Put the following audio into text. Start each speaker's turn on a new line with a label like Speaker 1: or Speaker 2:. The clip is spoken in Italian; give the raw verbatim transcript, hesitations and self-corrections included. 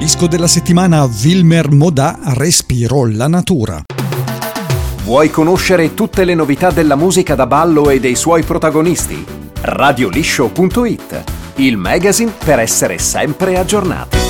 Speaker 1: Disco della settimana Wilmer Modà, Respiro la natura.
Speaker 2: Vuoi conoscere tutte le novità della musica da ballo e dei suoi protagonisti? radio liscio punto it, il magazine per essere sempre aggiornati.